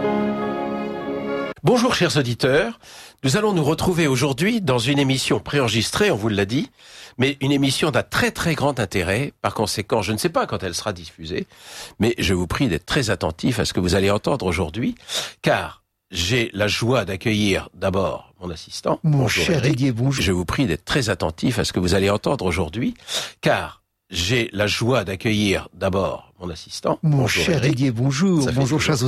Bonjour chers auditeurs, nous allons nous retrouver aujourd'hui dans une émission préenregistrée, on vous l'a dit, mais une émission d'un très très grand intérêt. Par conséquent, je ne sais pas quand elle sera diffusée, mais je vous prie d'être très attentifs à ce que vous allez entendre aujourd'hui, car j'ai la joie d'accueillir d'abord mon assistant. Mon cher Didier, bonjour. Je vous prie d'être très attentifs à ce que vous allez entendre aujourd'hui, car j'ai la joie d'accueillir d'abord mon assistant. Mon cher Didier, bonjour. Bonjour, chers